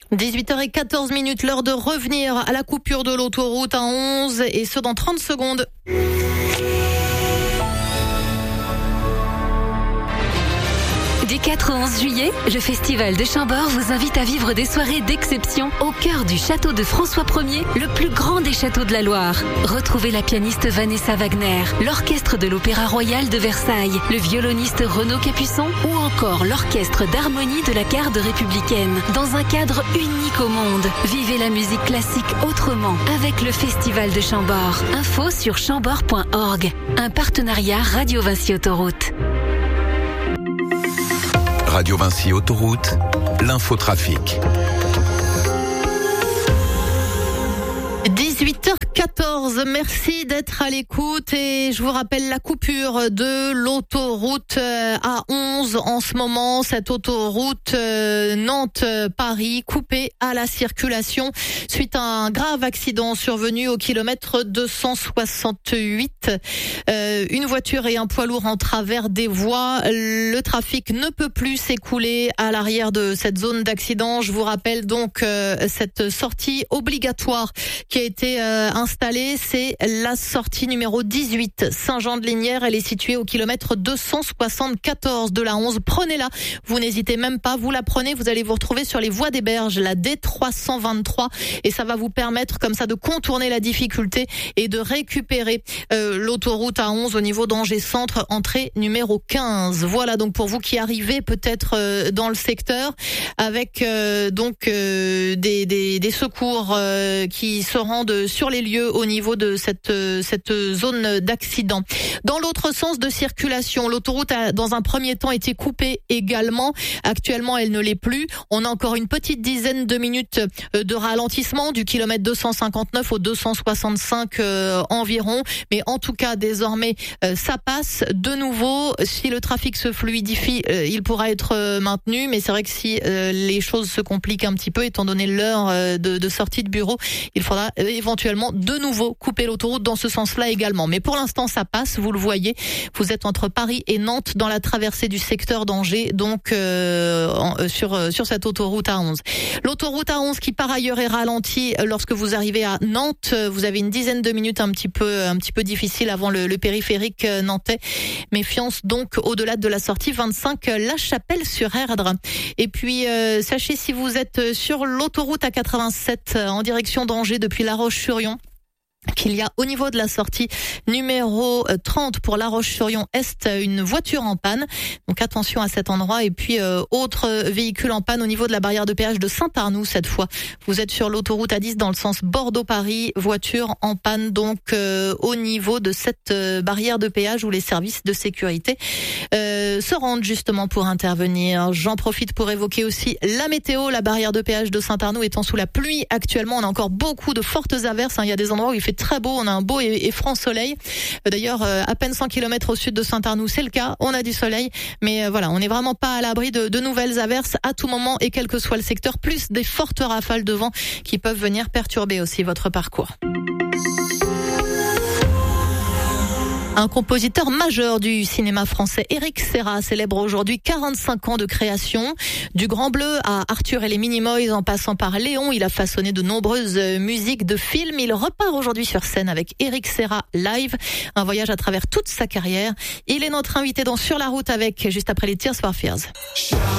18h14, l'heure de revenir à la coupure de l'autoroute A11 et ce dans 30 secondes. Du 4 au 11 juillet, le Festival de Chambord vous invite à vivre des soirées d'exception au cœur du château de François Ier, le plus grand des châteaux de la Loire. Retrouvez la pianiste Vanessa Wagner, l'orchestre de l'Opéra Royal de Versailles, le violoniste Renaud Capuçon ou encore l'orchestre d'harmonie de la Garde républicaine. Dans un cadre unique au monde, vivez la musique classique autrement avec le Festival de Chambord. Info sur chambord.org. Un partenariat Radio Vinci Autoroute. Radio Vinci Autoroute, l'infotrafic. 18h14, merci d'être à l'écoute et je vous rappelle la coupure de l'autoroute A11 en ce moment, cette autoroute Nantes-Paris coupée à la circulation suite à un grave accident survenu au kilomètre 268. Une voiture et un poids lourd en travers des voies. Le trafic ne peut plus s'écouler à l'arrière de cette zone d'accident. Je vous rappelle donc cette sortie obligatoire qui a été installée, c'est la sortie numéro 18, Saint-Jean-de-Lignières. Elle est située au kilomètre 274 de la 11. Prenez-la, vous n'hésitez même pas, vous la prenez, vous allez vous retrouver sur les voies des Berges, la D323, et ça va vous permettre comme ça de contourner la difficulté et de récupérer l'autoroute A11 au niveau d'Angers Centre, entrée numéro 15. Voilà donc pour vous qui arrivez peut-être dans le secteur avec des secours qui se rendent sur les lieux au niveau de cette zone d'accident. Dans l'autre sens de circulation, l'autoroute a dans un premier temps été coupée également. Actuellement, elle ne l'est plus. On a encore une petite dizaine de minutes de ralentissement du kilomètre 259 au 265 environ. Mais en tout cas, désormais, ça passe de nouveau. Si le trafic se fluidifie, il pourra être maintenu. Mais c'est vrai que si les choses se compliquent un petit peu, étant donné l'heure de sortie de bureau, il faudra éventuellement de nouveau couper l'autoroute dans ce sens-là également. Mais pour l'instant, ça passe, vous le voyez. Vous êtes entre Paris et Nantes dans la traversée du secteur d'Angers, donc sur cette autoroute A11. L'autoroute A11 qui par ailleurs est ralentie lorsque vous arrivez à Nantes. Vous avez une dizaine de minutes un petit peu difficile avant le périphérique nantais. Méfiance donc au-delà de la sortie 25 La Chapelle-sur-Erdre. Et puis sachez si vous êtes sur l'autoroute A87 en direction d'Angers depuis La Roche-sur-Yon, qu'il y a au niveau de la sortie numéro 30 pour La Roche-sur-Yon Est une voiture en panne. Donc attention à cet endroit. Et puis autre véhicule en panne au niveau de la barrière de péage de Saint-Arnoux cette fois. Vous êtes sur l'autoroute A10 dans le sens Bordeaux-Paris. Voiture en panne donc au niveau de cette barrière de péage où les services de sécurité se rendent justement pour intervenir. J'en profite pour évoquer aussi la météo. La barrière de péage de Saint-Arnoux étant sous la pluie actuellement. On a encore beaucoup de fortes averses. Il y a des endroits où il fait très beau, on a un beau et franc soleil. D'ailleurs, à peine 100 km au sud de Saint-Arnoux, c'est le cas, on a du soleil. Mais voilà, on n'est vraiment pas à l'abri de nouvelles averses à tout moment et quel que soit le secteur, plus des fortes rafales de vent qui peuvent venir perturber aussi votre parcours. Un compositeur majeur du cinéma français, Éric Serra, célèbre aujourd'hui 45 ans de création. Du Grand Bleu à Arthur et les Minimoys en passant par Léon, il a façonné de nombreuses musiques de films. Il repart aujourd'hui sur scène avec Éric Serra Live, un voyage à travers toute sa carrière. Il est notre invité dans Sur la route avec, juste après les Tears for Fears.